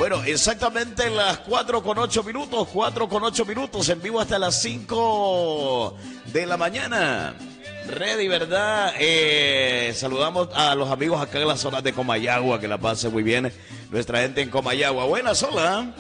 Bueno, exactamente las 4:08, 4:08, en vivo hasta las 5 de la mañana. Ready, ¿verdad? Saludamos a los amigos acá en la zona de Comayagua, que la pase muy bien nuestra gente en Comayagua. Buenas, hola.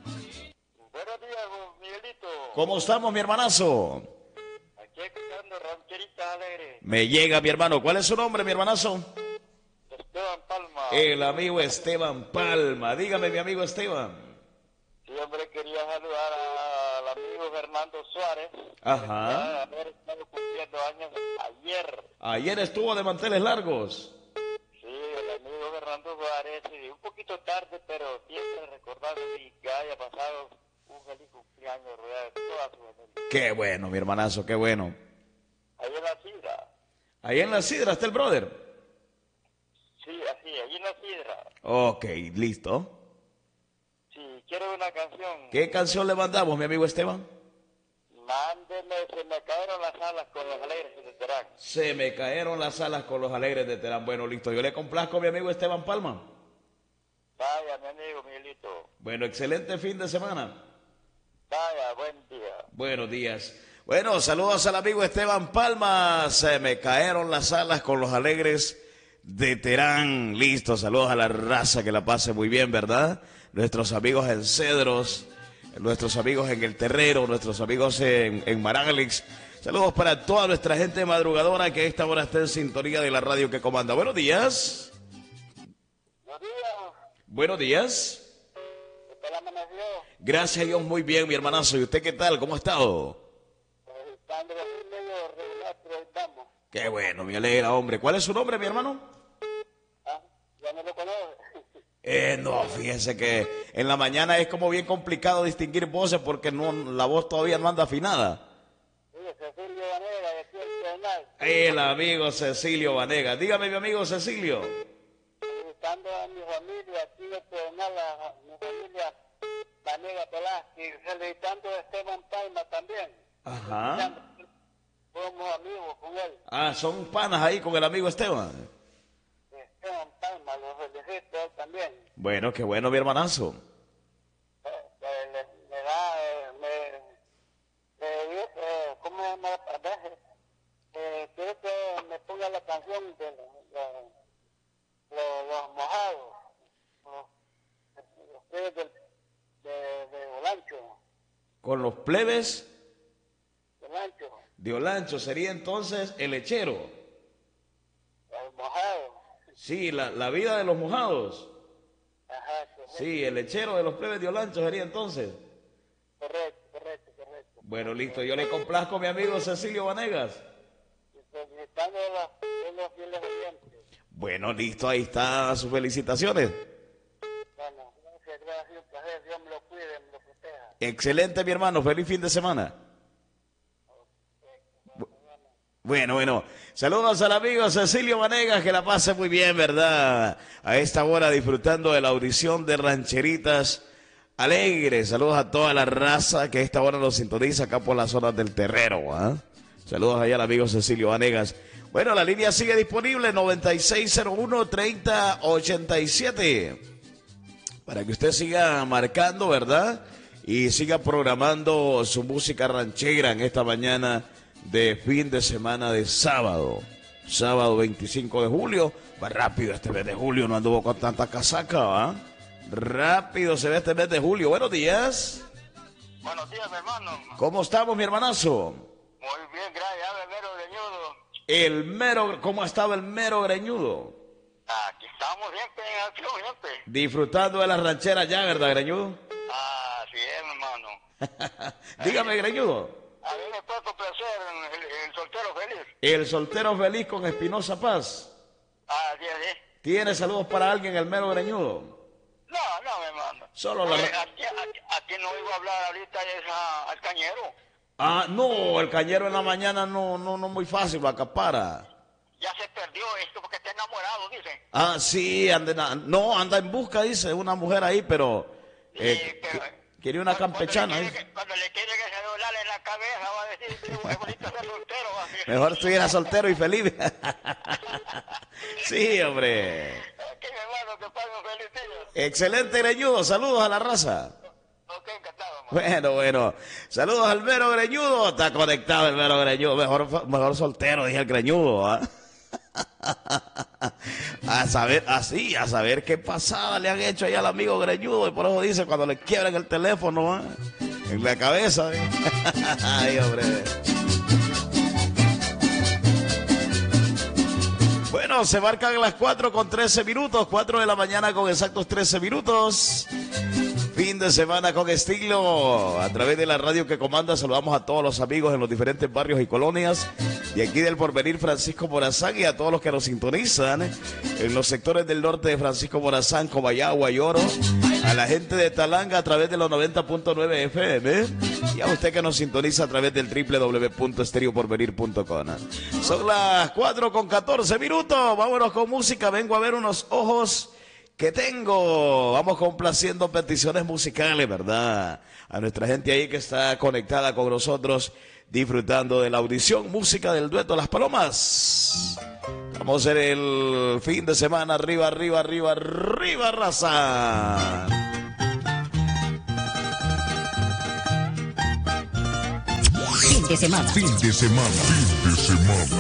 Buenos días, Miguelito. ¿Cómo estamos, mi hermanazo? Aquí escuchando Rancherita Alegre. Me llega, mi hermano. ¿Cuál es su nombre, mi hermanazo? Esteban Palma. El amigo Esteban Palma. Dígame, mi amigo Esteban. Sí, hombre, quería saludar al amigo Fernando Suárez. Ajá. Haber estado cumpliendo años ayer. Ayer estuvo de manteles largos. Sí, el amigo Fernando Suárez, sí, un poquito tarde, pero siempre recordando y que haya pasado un feliz cumpleaños rodeado de toda su familia. Qué bueno, mi hermanazo, qué bueno. Ahí en la sidra. Ahí en la sidra está el brother. Sí, así, ahí en la sidra. Ok, listo. Sí, quiero una canción. ¿Qué canción le mandamos, mi amigo Esteban? Mándeme, se me cayeron las alas con los alegres de Terán. Se me cayeron las alas con los alegres de Terán. Bueno, listo. Yo le complazco a mi amigo Esteban Palma. Vaya, mi amigo Miguelito. Bueno, excelente fin de semana. Vaya, buen día. Buenos días. Bueno, saludos al amigo Esteban Palma. Se me cayeron las alas con los alegres de Terán. Listo, saludos a la raza, que la pase muy bien, ¿verdad? Nuestros amigos en Cedros, nuestros amigos en El Terrero, nuestros amigos en Maranelix. Saludos para toda nuestra gente madrugadora que a esta hora está en sintonía de la radio que comanda. Buenos días. Buenos días. Buenos días. ¿Qué tal amaneció? Gracias a Dios, muy bien, mi hermanazo. ¿Y usted qué tal? ¿Cómo ha estado? Estando así medio regular, pero ahí estamos. Qué bueno, me alegra, hombre. ¿Cuál es su nombre, mi hermano? Ah, ya no lo conoce. No, fíjese que en la mañana es como bien complicado distinguir voces porque no, la voz todavía no anda afinada. Sí, Cecilio Vanega, de aquí el Penal. El amigo Cecilio Vanega. Dígame, mi amigo Cecilio. Felicitando a mi familia, aquí en Penal, a mi familia Vanega Velázquez, felicitando a Esteban Palma también. Ajá. Somos amigos con él. Ah, son panas ahí con el amigo Esteban. Esteban Palma, lo felicito a él también. Bueno, qué bueno, mi hermanazo. Me da, ¿cómo se llama? A veces, quiero que me ponga la canción de los mojados, los plebes de Olancho, Con los plebes de Olancho, de Olancho sería entonces el lechero. los mojados. Sí, la vida de los mojados. Ajá, correcto, Sí, el lechero de los plebes de Olancho sería entonces. correcto. Bueno, listo, yo le complazco a mi amigo Cecilio Vanegas. Y felicitando a los fieles oyentes. Bueno, listo, ahí está sus felicitaciones. Bueno, gracias, un placer, Dios me lo cuide, me lo proteja. Excelente, mi hermano, feliz fin de semana. Bueno, saludos al amigo Cecilio Vanegas, que la pase muy bien, ¿verdad? A esta hora disfrutando de la audición de Rancheritas Alegres. Saludos a toda la raza que a esta hora nos sintoniza acá por las zonas del Terrero, ¿ah? Saludos allá al amigo Cecilio Vanegas. Bueno, la línea sigue disponible, 9601-3087. Para que usted siga marcando, ¿verdad? Y siga programando su música ranchera en esta mañana de fin de semana de sábado. Sábado 25 de julio. Va rápido este mes de julio, no anduvo con tanta casaca, ¿va? Rápido se ve este mes de julio. Buenos días. Buenos días, mi hermano. ¿Cómo estamos, mi hermanazo? Muy bien, gracias, Mero Greñudo. El mero, ¿cómo estaba el mero greñudo? Aquí estamos siempre en acción, siempre. Disfrutando de las rancheras ya, ¿verdad, greñudo? Así es, mi hermano. Dígame, greñudo. A mí me puede complacer el soltero feliz. El soltero feliz con Espinosa Paz. Así es. ¿Tiene saludos para alguien, el mero greñudo? No, mi hermano. Solo la... Aquí no iba a hablar ahorita es al cañero. Ah, no, el cañero en la mañana no muy fácil, lo acapara. Ya se perdió esto porque está enamorado, dice. Ah, sí, anda en busca, dice, una mujer ahí, pero... Sí, pero Quiere una campechana. Cuando le quieren el celular en la cabeza, va a decir, qué bonito ser soltero. Va a decir. Mejor estuviera soltero y feliz. Sí, hombre. Qué hermano, que pague un feliz día. Excelente, Greñudo. Saludos a la raza. Ok, encantado, man. Bueno. Saludos al Mero Greñudo. Está conectado el Mero Greñudo. Mejor soltero, dije el Greñudo. ¿Ah? A saber qué pasada le han hecho ahí al amigo Greñudo. Y por eso dice, cuando le quiebran el teléfono, ¿ah? En la cabeza. ¿Eh? Ay, hombre. Bueno, se marcan las 4:13, 4 de la mañana con exactos 13 minutos. Fin de semana con estilo. A través de la radio que comanda, saludamos a todos los amigos en los diferentes barrios y colonias de aquí del Porvenir Francisco Morazán y a todos los que nos sintonizan en los sectores del norte de Francisco Morazán, Comayagua y Oro. A la gente de Talanga a través de los 90.9 FM y a usted que nos sintoniza a través del www.estereoporvenir.com. Son las 4:14. Vámonos con música. Vengo a ver unos ojos que tengo. Vamos complaciendo peticiones musicales, ¿verdad? A nuestra gente ahí que está conectada con nosotros, disfrutando de la audición música del dueto Las Palomas. Vamos a hacer el fin de semana. Arriba, arriba, arriba, arriba, raza. Fin de semana. Fin de semana. Fin de semana.